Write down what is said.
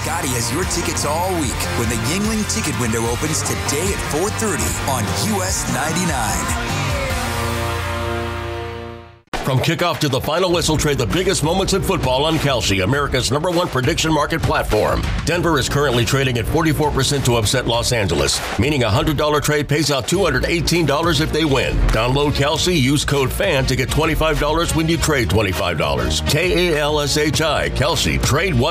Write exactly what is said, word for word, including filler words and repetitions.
Scotty has your tickets all week when the Yuengling ticket window opens today at four thirty on U S ninety-nine. From kickoff to the final whistle, trade the biggest moments in football on Kalshi, America's number one prediction market platform. Denver is currently trading at forty-four percent to upset Los Angeles, meaning a one hundred dollars trade pays out two hundred eighteen dollars if they win. Download Kalshi, use code FAN to get twenty-five dollars when you trade twenty-five dollars. K A L S H I, Kalshi. Trade what